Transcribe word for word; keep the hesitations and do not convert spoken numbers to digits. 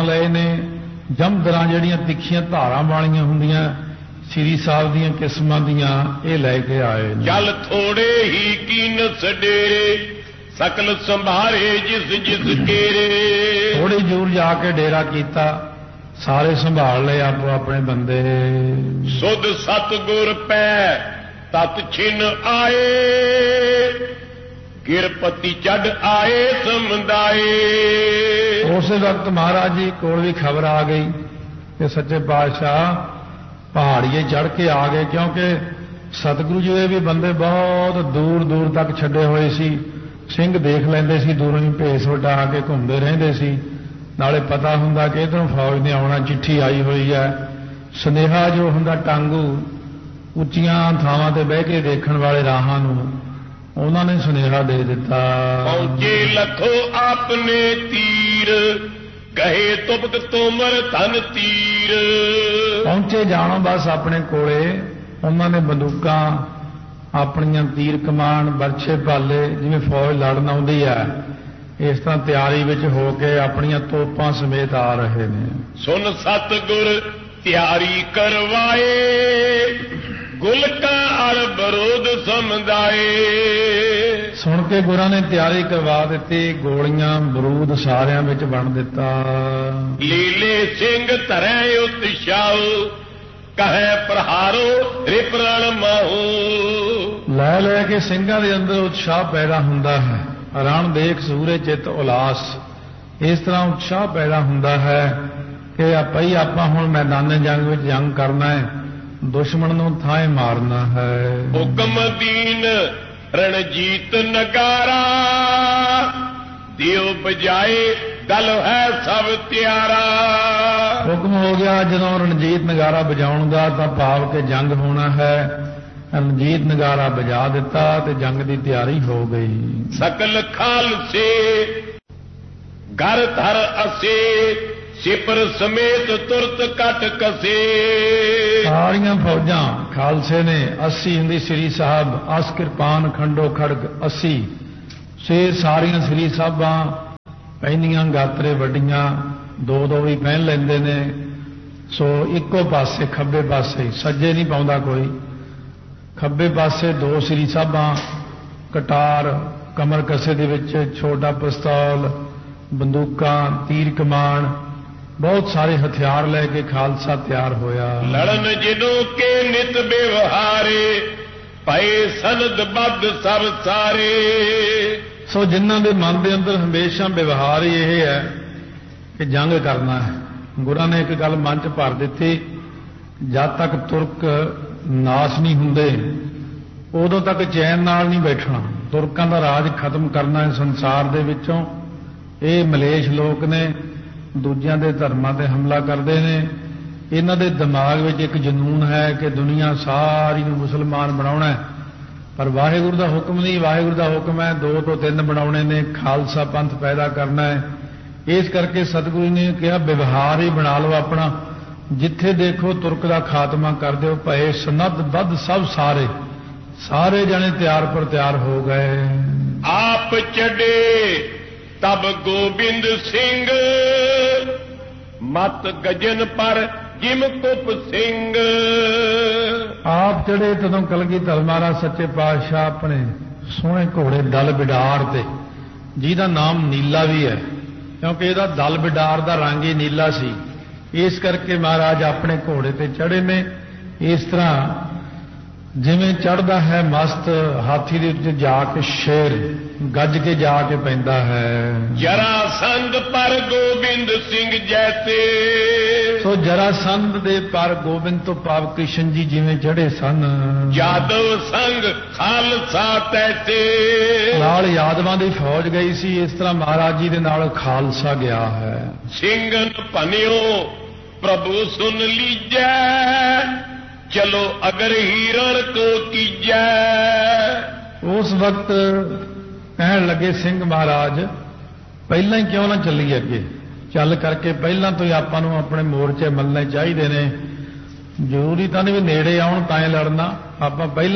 ਸਮਾਨ ਲਏ ਨੇ ਜੰਮਦਰਾਂ ਜਿਹੜੀਆਂ ਤਿੱਖੀਆਂ ਧਾਰਾਂ ਵਾਲੀਆਂ ਹੁੰਦੀਆਂ ਸ੍ਰੀ ਸਾਹਿਬ ਦੀਆਂ ਕਿਸਮਾਂ ਦੀਆਂ ਇਹ ਲੈ ਕੇ ਆਏ ਨੇ। ਚੱਲ ਥੋੜੇ ਹੀ ਕੀਨਸ ਡੇਰੇ ਸਕਲ ਸੰਭਾਰੇ ਜਿਸ ਜਿਸ ਕੇਰੇ। ਥੋੜੀ ਦੂਰ ਜਾ ਕੇ ਡੇਰਾ ਕੀਤਾ ਸਾਰੇ ਸੰਭਾਲ ਲਏ ਆਪੋ ਆਪਣੇ ਬੰਦੇ। ਸੁਧ ਸਤਿਗੁਰ ਪੈ ਤਤ ਛਿਨ ਆਏ ਗਿਰਪਤੀ ਚੜ ਆਏ ਸਮੁਦਾਏ। ਉਸੇ ਵਕਤ ਮਹਾਰਾਜ ਜੀ ਕੋਲ ਵੀ ਖਬਰ ਆ ਗਈ ਕਿ ਸੱਚੇ ਪਾਤਸ਼ਾਹ ਪਹਾੜੀਏ ਚੜ੍ਹ ਕੇ ਆ ਗਏ, ਕਿਉਂਕਿ ਸਤਿਗੁਰੂ ਜੀ ਦੇ ਵੀ ਬੰਦੇ ਬਹੁਤ ਦੂਰ ਦੂਰ ਤੱਕ ਛੱਡੇ ਹੋਏ ਸੀ। ਸਿੰਘ ਦੇਖ ਲੈਂਦੇ ਸੀ, ਦੂਰੋਂ ਹੀ ਭੇਸ ਵਟਾ ਕੇ ਘੁੰਮਦੇ ਰਹਿੰਦੇ ਸੀ। ਨਾਲੇ ਪਤਾ ਹੁੰਦਾ ਕਿ ਇੱਧਰੋਂ ਫੌਜ ਨੇ ਆਉਣਾ, ਚਿੱਠੀ ਆਈ ਹੋਈ ਹੈ। ਸੁਨੇਹਾ ਜੋ ਹੁੰਦਾ ਟਾਂਗੂ ਉੱਚੀਆਂ ਥਾਵਾਂ ਤੇ ਬਹਿ ਕੇ ਦੇਖਣ ਵਾਲੇ ਰਾਹਾਂ ਨੂੰ ਉਹਨਾਂ ਨੇ ਸੁਨੇਹਾ ਦੇ ਦਿੱਤਾ। ਪਹੁੰਚੇ ਲਖੋ ਆਪਣੇ ਤੀਰ ਕਹੇ ਤੁਬਕ ਤੋਮਰ ਧਨ ਤੀਰ। ਪਹੁੰਚੇ ਜਾਣੋ ਬਸ ਆਪਣੇ ਕੋਲੇ ਉਹਨਾਂ ਨੇ ਬੰਦੂਕਾਂ ਆਪਣੀਆਂ ਤੀਰ ਕਮਾਨ ਬਰਛੇ ਭਾਲੇ ਜਿਵੇਂ ਫੌਜ ਲੜਨ ਆਉਂਦੀ ਹੈ ਇਸ ਤਰ੍ਹਾਂ ਤਿਆਰੀ ਵਿੱਚ ਹੋ ਕੇ ਆਪਣੀਆਂ ਤੋਪਾਂ ਸਮੇਤ ਆ ਰਹੇ ਨੇ। ਸੁਨ ਸਤਿਗੁਰ ਤਿਆਰੀ ਕਰਵਾਏ ਗੁਲਕਾਂ ਅਰ ਬਰੂਦ ਸਮਝਾਏ। ਸੁਣ ਕੇ ਗੁਰਾਂ ਨੇ ਤਿਆਰੀ ਕਰਵਾ ਦਿੱਤੀ, ਗੋਲੀਆਂ ਬਰੂਦ ਸਾਰਿਆਂ ਵਿੱਚ ਵੰਡ ਦਿੱਤਾ। ਲੀਲੇ ਸਿੰਘ ਧਰੈ ਉਤਸ਼ਾਉ ਕਹੈ ਪ੍ਰਹਾਰੋ ਰਿਪਰਣ ਮਾਹੂ। ਲੈ ਲੈ ਕੇ ਸਿੰਘਾਂ ਦੇ ਅੰਦਰ ਉਤਸ਼ਾਹ ਪੈਦਾ ਹੁੰਦਾ ਹੈ, ਰਣ ਦੇਖ ਸੂਰੇ ਚਿੱਤ ਉਲਾਸ। ਇਸ ਤਰ੍ਹਾਂ ਉਤਸ਼ਾਹ ਪੈਦਾ ਹੁੰਦਾ ਹੈ ਕਿ ਆਪਈ ਆਪਾਂ ਹੁਣ ਮੈਦਾਨੇ ਜੰਗ ਵਿੱਚ ਜੰਗ ਕਰਨਾ ਹੈ, ਦੁਸ਼ਮਣ ਨੂੰ ਥਾਂ ਮਾਰਨਾ ਹੈ। ਹੁਕਮ ਦੀਨ ਰਣਜੀਤ ਨਗਾਰਾ ਦਿਓ ਬਜਾਏ ਗਲ ਹੈ ਸਭ ਤਿਆਰਾ। ਹੁਕਮ ਹੋ ਗਿਆ ਜਦੋਂ ਰਣਜੀਤ ਨਗਾਰਾ ਵਜਾਉਣ ਦਾ ਤਾਂ ਭਾਵ ਕਿ ਜੰਗ ਹੋਣਾ ਹੈ। ਰਣਜੀਤ ਨਗਾਰਾ ਵਜਾ ਦਿੱਤਾ ਤੇ ਜੰਗ ਦੀ ਤਿਆਰੀ ਹੋ ਗਈ। ਸਕਲ ਖਾਲਸੇ ਘਰ ਧਰ ਅਸੇ ਸਿਪਰ ਸਮੇਤ ਤੁਰਤ ਕਟ ਕਸੇ। ਸਾਰੀਆਂ ਫੌਜਾਂ ਖਾਲਸੇ ਨੇ ਅੱਸੀ ਹੁੰਦੀ ਸ੍ਰੀ ਸਾਹਿਬ ਅਸ ਕਿਰਪਾਨ ਖੰਡੋ ਖੜਗ ਅੱਸੀ ਸੇ ਸਾਰੀਆਂ ਸ੍ਰੀ ਸਾਹਿਬਾਂ ਪਹਿਨੀਆਂ ਗਾਤਰੇ ਵੱਡੀਆਂ ਦੋ ਦੋ ਵੀ ਪਹਿਨ ਲੈਂਦੇ ਨੇ। ਸੋ ਇੱਕੋ ਪਾਸੇ ਖੱਬੇ ਪਾਸੇ ਸੱਜੇ ਨਹੀਂ ਪਾਉਂਦਾ ਕੋਈ, ਖੱਬੇ ਪਾਸੇ ਦੋ ਸ੍ਰੀ ਸਾਹਿਬਾਂ ਕਟਾਰ ਕਮਰ ਕਸੇ ਦੇ ਵਿੱਚ ਛੋਟਾ ਪਿਸਤੌਲ ਬੰਦੂਕਾਂ ਤੀਰ ਕਮਾਨ ਬਹੁਤ ਸਾਰੇ ਹਥਿਆਰ ਲੈ ਕੇ ਖਾਲਸਾ ਤਿਆਰ ਹੋਇਆ। ਲੜਨ ਜਿਹਨੂੰ ਕੇ ਨਿਤ ਵਿਵਹਾਰੇ ਪਏ ਸਨਦ ਬੱਧ ਸਭ ਸਾਰੇ। ਸੋ ਜਿਨ੍ਹਾਂ ਦੇ ਮਨ ਦੇ ਅੰਦਰ ਹਮੇਸ਼ਾ ਵਿਵਹਾਰ ਹੀ ਇਹ ਹੈ ਕਿ ਜੰਗ ਕਰਨਾ ਹੈ। ਗੁਰਾਂ ਨੇ ਇੱਕ ਗੱਲ ਮਨ 'ਚ ਭਰ ਦਿੱਤੀ, ਜਦ ਤੱਕ ਤੁਰਕ ਨਾਸ ਨਹੀਂ ਹੁੰਦੇ ਉਦੋਂ ਤੱਕ ਚੈਨ ਨਾਲ ਨਹੀਂ ਬੈਠਣਾ। ਤੁਰਕਾਂ ਦਾ ਰਾਜ ਖਤਮ ਕਰਨਾ ਹੈ ਸੰਸਾਰ ਦੇ ਵਿੱਚੋਂ। ਇਹ ਮਲੇਸ਼ ਲੋਕ ਨੇ, ਦੂਜਿਆਂ ਦੇ ਧਰਮਾਂ ਤੇ ਹਮਲਾ ਕਰਦੇ ਨੇ। ਇਹਨਾਂ ਦੇ ਦਿਮਾਗ ਵਿੱਚ ਇੱਕ ਜਨੂਨ ਹੈ ਕਿ ਦੁਨੀਆ ਸਾਰੀ ਨੂੰ ਮੁਸਲਮਾਨ ਬਣਾਉਣਾ ਹੈ, ਪਰ ਵਾਹਿਗੁਰੂ ਦਾ ਹੁਕਮ ਨਹੀਂ। ਵਾਹਿਗੁਰੂ ਦਾ ਹੁਕਮ ਹੈ ਦੋ ਤੋਂ ਤਿੰਨ ਬਣਾਉਣੇ ਨੇ, ਖਾਲਸਾ ਪੰਥ ਪੈਦਾ ਕਰਨਾ ਹੈ। ਇਸ ਕਰਕੇ ਸਤਿਗੁਰੂ ਨੇ ਕਿਹਾ ਵਿਵਹਾਰ ਹੀ ਬਣਾ ਲਓ ਆਪਣਾ, ਜਿੱਥੇ ਦੇਖੋ ਤੁਰਕ ਦਾ ਖਾਤਮਾ ਕਰ ਦਿਓ। ਭਏ ਸਨਦ ਬੱਧ ਸਭ ਸਾਰੇ ਸਾਰੇ ਜਣੇ ਤਿਆਰ ਪਰ ਤਿਆਰ ਹੋ ਗਏ। ਆਪ ਚੜੇ ਤਬ ਗੋਬਿੰਦ ਸਿੰਘ ਮਤ ਗਜਨ ਪਰ ਜਿਮ ਕੁਪ ਸਿੰਘ। ਆਪ ਚੜੇ ਤਦੋਂ ਕਲਗੀਧਰ ਮਹਾਰਾਜ ਸੱਚੇ ਪਾਤਸ਼ਾਹ ਆਪਣੇ ਸੋਹਣੇ ਘੋੜੇ ਦਲ ਬਿਡਾਰ ਤੇ, ਜਿਹਦਾ ਨਾਮ ਨੀਲਾ ਵੀ ਹੈ ਕਿਉਂਕਿ ਇਹਦਾ ਦਲ ਬਿਡਾਰ ਦਾ ਰੰਗ ਹੀ ਨੀਲਾ ਸੀ। ਇਸ ਕਰਕੇ ਮਹਾਰਾਜ ਆਪਣੇ ਘੋੜੇ ਤੇ ਚੜੇ ਨੇ। ਇਸ ਤਰ੍ਹਾਂ ਜਿਵੇਂ ਚੜ੍ਹਦਾ ਹੈ ਮਸਤ ਹਾਥੀ ਦੇ ਉੱਤੇ ਜਾ ਕੇ ਸ਼ੇਰ ਗੱਜ ਕੇ ਜਾ ਕੇ ਪੈਂਦਾ ਹੈ। ਜਰਾਸੰਧ ਪਰ ਗੋਬਿੰਦ ਸਿੰਘ ਜੈਸੇ। ਸੋ ਜਰਾਸੰਧ ਦੇ ਪਰ ਗੋਬਿੰਦ ਤੋਂ ਭਾਵ ਕ੍ਰਿਸ਼ਨ ਜੀ ਜਿਵੇਂ ਚੜ੍ਹੇ ਸਨ। ਯਾਦਵ ਸੰਗ ਖਾਲਸਾ ਤੈਸੇ। ਨਾਲ ਯਾਦਵਾਂ ਦੀ ਫੌਜ ਗਈ ਸੀ, ਇਸ ਤਰ੍ਹਾਂ ਮਹਾਰਾਜ ਜੀ ਦੇ ਨਾਲ ਖਾਲਸਾ ਗਿਆ ਹੈ। ਸਿੰਘਨ ਭਨਿਓ ਪ੍ਰਭੂ ਸੁਨ ਲੀਜੈ ਚਲੋ ਅਗਰ ਹੀਰਨ ਕੋ ਕੀਜੈ। ਉਸ ਵਕਤ ਕਹਿਣ ਲੱਗੇ ਸਿੰਘ ਮਹਾਰਾਜ ਪਹਿਲਾਂ ਹੀ ਕਿਉਂ ਨਾ ਚੱਲੀਏ ਅੱਗੇ, ਚੱਲ ਕਰਕੇ ਪਹਿਲਾਂ ਤੋਂ ਹੀ ਆਪਾਂ ਨੂੰ ਆਪਣੇ ਮੋਰਚੇ ਮੱਲਣੇ ਚਾਹੀਦੇ ਨੇ। ਜ਼ਰੂਰੀ ਤਾਂ ਨਹੀਂ ਵੀ ਨੇੜੇ ਆਉਣ ਤਾਂ ਹੀ ਲੜਨਾ, ਆਪਾਂ ਪਹਿਲਾਂ